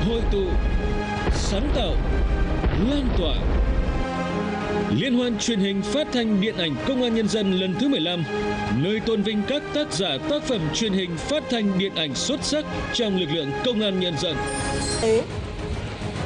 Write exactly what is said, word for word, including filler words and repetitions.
hội tụ, sáng tạo, lan tỏa. Liên hoan truyền hình phát thanh điện ảnh Công an Nhân dân lần thứ mười lăm, nơi tôn vinh các tác giả tác phẩm truyền hình phát thanh điện ảnh xuất sắc trong lực lượng Công an Nhân dân. Thế